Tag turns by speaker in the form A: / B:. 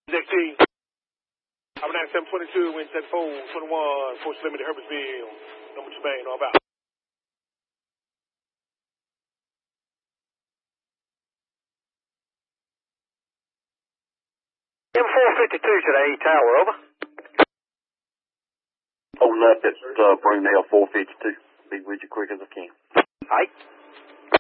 A: XT. I'm 9722, wind 7421, Force Limited, Herbertsville. Number 2 bang, all about.
B: M452 today, tower, over.
C: Oh, left, it's Brunel 452. Be with you quick as I can.
B: All right.